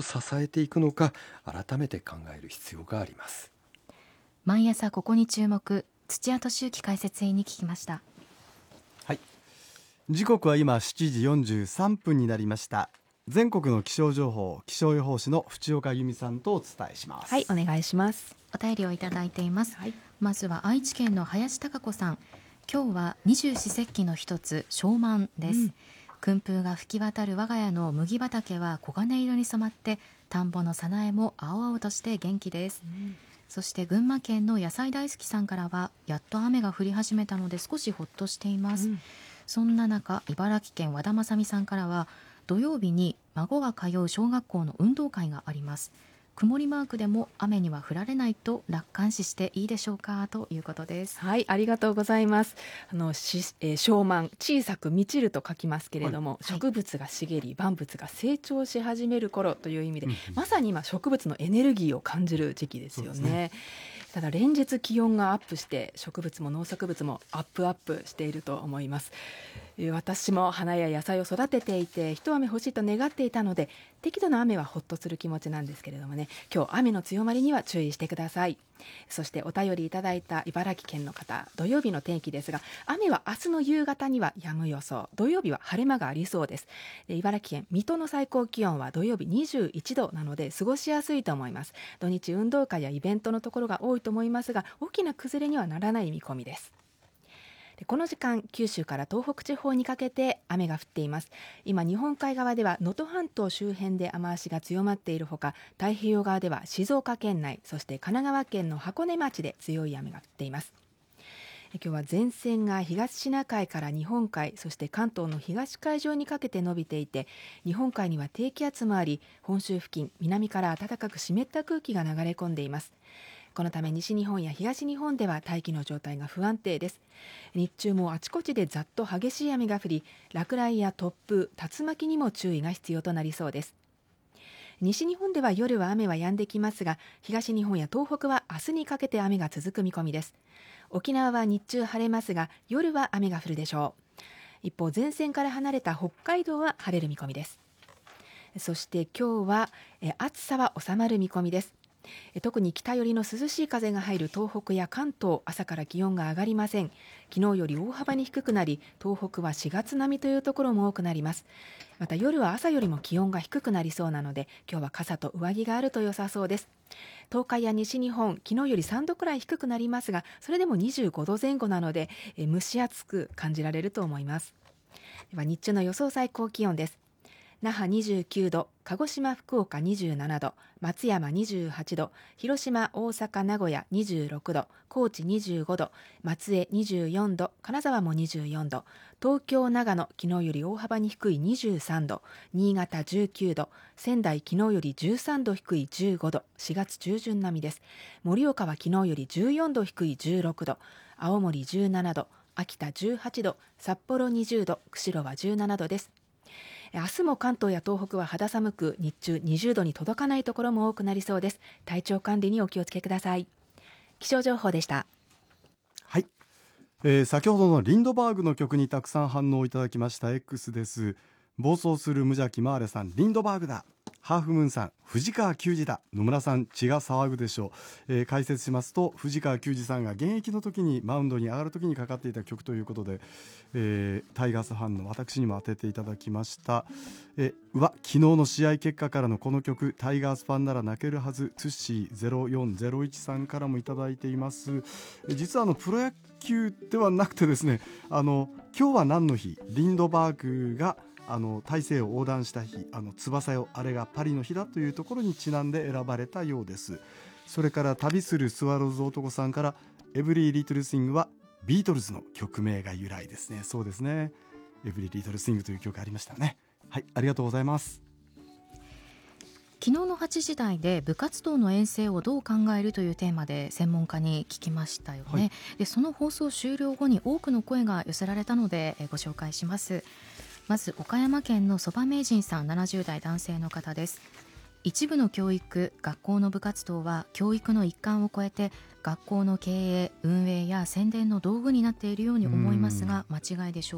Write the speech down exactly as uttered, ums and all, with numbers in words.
う支えていくのか改めて考える必要があります。 毎朝ここに注目、土屋敏之解説委員に聞きました。 はい、時刻は今しちじよんじゅうさんぷんになりました。全国の気象情報、気象予報士の淵岡由美さんとお伝えします。 はい、お願いします。 お便りをいただいています、 はい、 まずは愛知県の林貴子さん。今日は二十四節気の一つ小満です、うん、訓風が吹き渡る我が家の麦畑は黄金色に染まって田んぼの早苗も青々として元気です、うん、そして群馬県の野菜大好きさんからはやっと雨が降り始めたので少しほっとしています、うん、そんな中茨城県和田正美さんからは土曜日に孫が通う小学校の運動会があります。曇りマークでも雨には降られないと楽観視していいでしょうかということです。 はい、ありがとうございます。あのし、えー、小満、小さく満ちると書きますけれども、はい、植物が茂り万物が成長し始める頃という意味で、うんうん、まさに今植物のエネルギーを感じる時期ですよ ね, ねただ連日気温がアップして植物も農作物もアップアップしていると思います。私も花や野菜を育てていて一雨欲しいと願っていたので適度な雨はほっとする気持ちなんですけれどもね、今日雨の強まりには注意してください。そしてお便りいただいた茨城県の方、土曜日の天気ですが雨は明日の夕方には止む予想、土曜日は晴れ間がありそうです。で茨城県水戸の最高気温は土曜日にじゅういちどなので過ごしやすいと思います。土日運動会やイベントのところが多いと思いますが大きな崩れにはならない見込みです。この時間九州から東北地方にかけて雨が降っています。今日本海側では能登半島周辺で雨足が強まっているほか、太平洋側では静岡県内、そして神奈川県の箱根町で強い雨が降っています。今日は前線が東シナ海から日本海、そして関東の東海上にかけて伸びていて、日本海には低気圧もあり、本州付近南から暖かく湿った空気が流れ込んでいます。このため西日本や東日本では大気の状態が不安定です。日中もあちこちでざっと激しい雨が降り、落雷や突風、竜巻にも注意が必要となりそうです。西日本では夜は雨は止んできますが、東日本や東北は明日にかけて雨が続く見込みです。沖縄は日中晴れますが夜は雨が降るでしょう。一方前線から離れた北海道は晴れる見込みです。そして今日はえ暑さは収まる見込みです。特に北寄りの涼しい風が入る東北や関東、朝から気温が上がりません。昨日より大幅に低くなり、東北はしがつ並みというところも多くなります。また夜は朝よりも気温が低くなりそうなので、今日は傘と上着があると良さそうです。東海や西日本、昨日よりさんどくらい低くなりますが、それでもにじゅうごどぜん後なのでえ蒸し暑く感じられると思います。では日中の予想最高気温です。那覇にじゅうきゅうど、鹿児島福岡にじゅうななど、松山にじゅうはちど、広島大阪名古屋にじゅうろくど、高知にじゅうごど、松江にじゅうよんど、金沢もにじゅうよんど、東京長野昨日より大幅に低いにじゅうさんど、新潟じゅうきゅうど、仙台昨日よりじゅうさんど低いじゅうごど、しがつ中旬並みです。盛岡は昨日よりじゅうよんど低いじゅうろくど、青森じゅうななど、秋田じゅうはちど、札幌にじゅうど、釧路はじゅうななどです。明日も関東や東北は肌寒く、日中にじゅうどに届かないところも多くなりそうです。体調管理にお気をつけください。気象情報でした。 はい、えー、先ほどのリンドバーグの曲にたくさん反応いただきました X です。暴走する無邪気マーレさん、リンドバーグだ。ハーフムーンさん、藤川球児だ。野村さん、血が騒ぐでしょう。えー、解説しますと、藤川球児さんが現役の時にマウンドに上がる時にかかっていた曲ということで、えー、タイガースファンの私にも当てていただきました。えー、うわ、昨日の試合結果からのこの曲、タイガースファンなら泣けるはず。ツッシーゼロよんゼロいちさんからもいただいています。えー、実はあのプロ野球ではなくてですね、あの今日は何の日、リンドバーグがあの大西洋を横断した日、あの翼よ、あれがパリの日だというところにちなんで選ばれたようです。それから旅するスワローズ男さんから、エブリーリトルスイングはビートルズの曲名が由来ですね。そうですね、エブリーリトルスイングという曲ありましたね。はい、ありがとうございます。 昨日のはちじ台で部活動の遠征をどう考えるというテーマで専門家に聞きましたよね。はい、でその放送終了後に多くの声が寄せられたのでご紹介します。まず岡山県のそば名人さん、ななじゅう代男性の方です。一部の教育、学校の部活動は教育の一環を超えて学校の経営、運営や宣伝の道具になっているように思いますが間違いでしょう